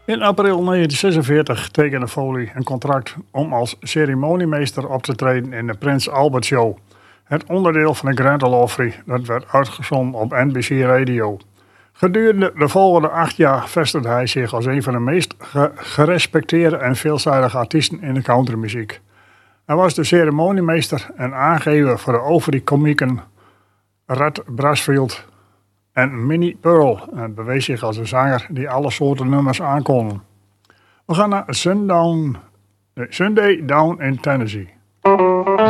In april 1946 tekende Foley een contract om als ceremoniemeester op te treden in de Prins Albert Show. Het onderdeel van de Grand Ole Opry dat werd uitgezonden op NBC Radio. Gedurende de volgende 8 jaar vestigde hij zich als een van de meest gerespecteerde en veelzijdige artiesten in de countrymuziek. Hij was de ceremoniemeester en aangever voor de Opry-komieken Red Brasfield en Minnie Pearl en bewees zich als een zanger die alle soorten nummers aankon. We gaan naar Sunday Down in Tennessee.